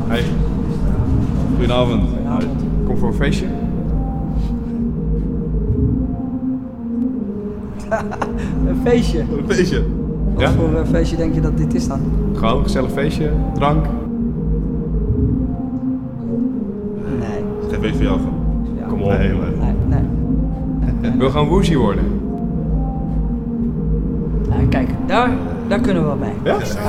Hey. Goedenavond. Kom voor een feestje? Een feestje? Een feestje. Wat voor een feestje denk je dat dit is dan? Gewoon een gezellig feestje, drank. Nee. Geen feest voor jou van. Ja. Kom op. Nee. Wil gewoon woozy worden? Ja, kijk, daar kunnen we wel mee. Ja?